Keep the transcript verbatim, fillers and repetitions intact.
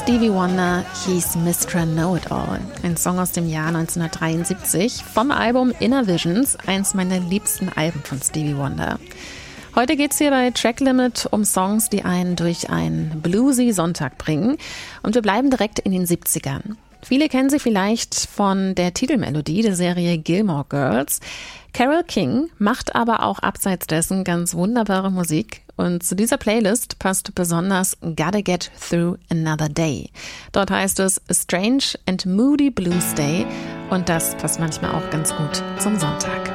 Stevie Wonder hieß Mister Know-It-All, ein Song aus dem Jahr neunzehnhundertdreiundsiebzig vom Album Inner Visions, eins meiner liebsten Alben von Stevie Wonder. Heute geht's hier bei Track Limit um Songs, die einen durch einen bluesy Sonntag bringen. Und wir bleiben direkt in den siebzigern. Viele kennen sie vielleicht von der Titelmelodie der Serie Gilmore Girls. Carole King macht aber auch abseits dessen ganz wunderbare Musik. Und zu dieser Playlist passt besonders Gotta Get Through Another Day. Dort heißt es A Strange and Moody Blues Day. Und das passt manchmal auch ganz gut zum Sonntag.